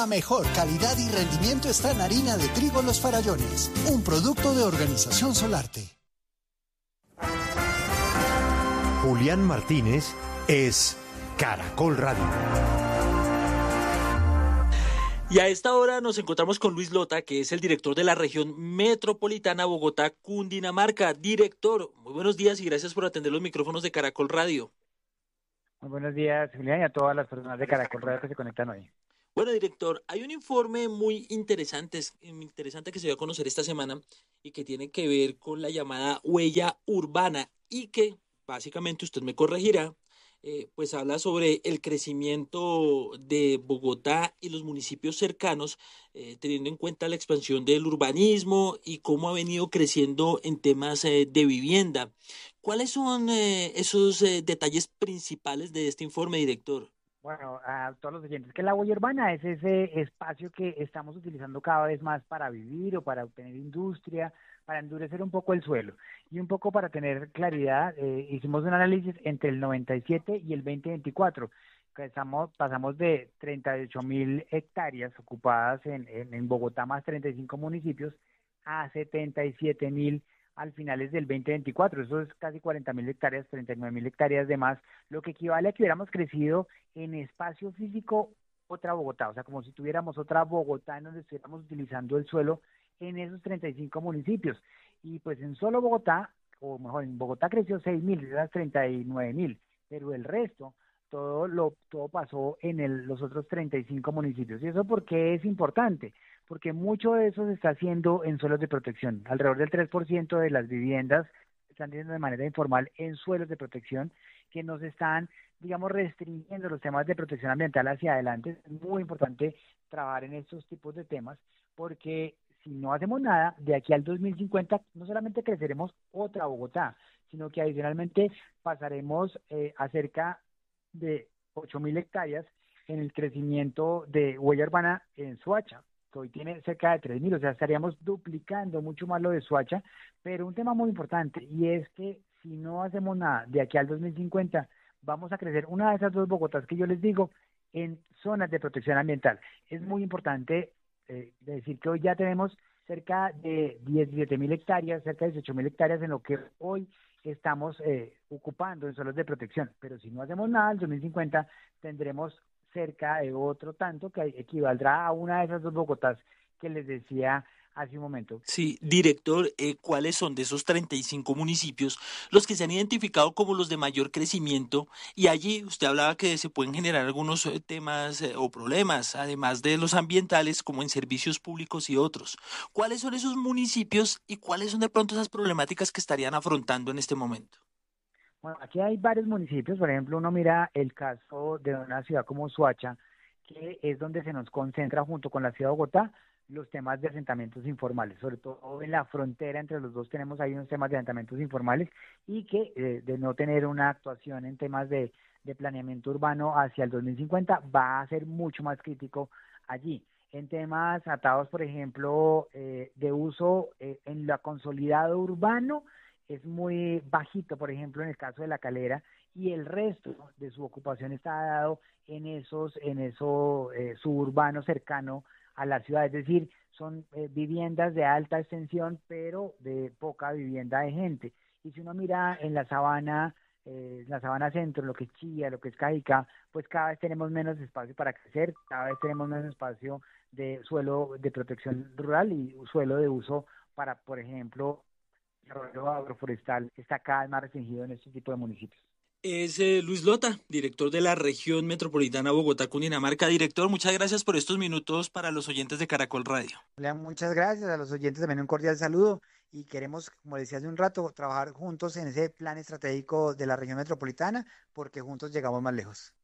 La mejor calidad y rendimiento está en harina de trigo Los Farallones, un producto de Organización Solarte. Julián Martínez es Caracol Radio. Y a esta hora nos encontramos con Luis Lota, que es el director de la región metropolitana Bogotá-Cundinamarca. Director, muy buenos días y gracias por atender los micrófonos de Caracol Radio. Muy buenos días, Julián, y a todas las personas de Caracol Radio que se conectan hoy. Bueno, director, hay un informe muy interesante que se dio a conocer esta semana y que tiene que ver con la llamada huella urbana y que, básicamente, usted me corregirá, pues habla sobre el crecimiento de Bogotá y los municipios cercanos, teniendo en cuenta la expansión del urbanismo y cómo ha venido creciendo en temas de vivienda. ¿Cuáles son esos detalles principales de este informe, director? Bueno, a todos los oyentes, que la huella urbana es ese espacio que estamos utilizando cada vez más para vivir o para obtener industria, para endurecer un poco el suelo. Y un poco para tener claridad, hicimos un análisis entre el 97 y el 2024, que pasamos de 38.000 hectáreas ocupadas en Bogotá más 35 municipios a 77.000 al finales del 2024, eso es casi 40.000 hectáreas, 39.000 hectáreas de más, lo que equivale a que hubiéramos crecido en espacio físico otra Bogotá, o sea, como si tuviéramos otra Bogotá en donde estuviéramos utilizando el suelo en esos 35 municipios. Y pues en solo Bogotá, o mejor, en Bogotá creció 6.000, de esas 39.000, pero el resto, todo pasó en los otros 35 municipios. ¿Y eso por qué es importante? Porque mucho de eso se está haciendo en suelos de protección. Alrededor del 3% de las viviendas se están haciendo de manera informal en suelos de protección que nos están, digamos, restringiendo los temas de protección ambiental hacia adelante. Es muy importante trabajar en estos tipos de temas porque si no hacemos nada, de aquí al 2050 no solamente creceremos otra Bogotá, sino que adicionalmente pasaremos a cerca de 8.000 hectáreas en el crecimiento de huella urbana en Soacha, que hoy tiene cerca de 3.000, o sea, estaríamos duplicando mucho más lo de Soacha, pero un tema muy importante, y es que si no hacemos nada de aquí al 2050, vamos a crecer una de esas dos Bogotás que yo les digo en zonas de protección ambiental. Es muy importante decir que hoy ya tenemos cerca de 17.000 hectáreas, cerca de 18.000 hectáreas en lo que hoy estamos ocupando en suelos de protección, pero si no hacemos nada, en 2050 tendremos cerca de otro tanto que equivaldrá a una de esas dos Bogotás que les decía hace un momento. Sí, director, ¿cuáles son de esos 35 municipios los que se han identificado como los de mayor crecimiento? Y allí usted hablaba que se pueden generar algunos temas o problemas, además de los ambientales, como en servicios públicos y otros. ¿Cuáles son esos municipios y cuáles son de pronto esas problemáticas que estarían afrontando en este momento? Bueno, aquí hay varios municipios, por ejemplo, uno mira el caso de una ciudad como Soacha, que es donde se nos concentra junto con la ciudad de Bogotá los temas de asentamientos informales, sobre todo en la frontera entre los dos tenemos ahí unos temas de asentamientos informales y que de no tener una actuación en temas de planeamiento urbano hacia el 2050 va a ser mucho más crítico allí. En temas atados, por ejemplo, de uso en lo consolidado urbano, es muy bajito, por ejemplo, en el caso de La Calera, y el resto de su ocupación está dado en eso suburbano cercano a la ciudad, es decir, son viviendas de alta extensión, pero de poca vivienda de gente. Y si uno mira en la sabana centro, lo que es Chía, lo que es Cajicá, pues cada vez tenemos menos espacio para crecer, cada vez tenemos menos espacio de suelo de protección rural y suelo de uso para, por ejemplo, el desarrollo agroforestal está cada vez más restringido en este tipo de municipios. Es Luis Lota, director de la región metropolitana Bogotá-Cundinamarca. Director, muchas gracias por estos minutos para los oyentes de Caracol Radio. Muchas gracias a los oyentes, también un cordial saludo y queremos, como decía hace un rato, trabajar juntos en ese plan estratégico de la región metropolitana porque juntos llegamos más lejos.